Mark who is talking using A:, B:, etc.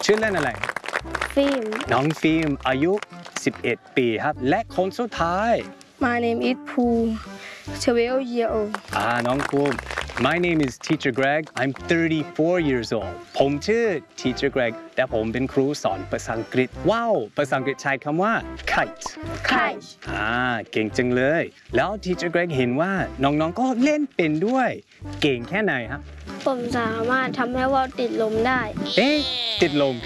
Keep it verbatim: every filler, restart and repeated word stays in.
A: ชื่อเล่นอะไร
B: ฟิล์ม
A: น้องฟิล์มอายุสิบเอ็ดปีครับและคนสุดท้าย
B: My name is Pooh twelve year old
A: อ่าน้องภูมิ My name is Teacher Greg I'm thirty-four years old ผมชื่อ Teacher Greg แต่ผมเป็นครูสอนภาษาอังกฤษว้าวภาษาอังกฤษใช้คำว่า kite
B: Kite
A: อ่าเก่งจังเลยแล้ว Teacher Greg เห็นว่าน้องๆก็เล่นเป็นด้วยเก่งแค่ไหนครับ
B: ผมสามารถทำให้ว่าวติดลมได้
A: เอ๊ะติดลม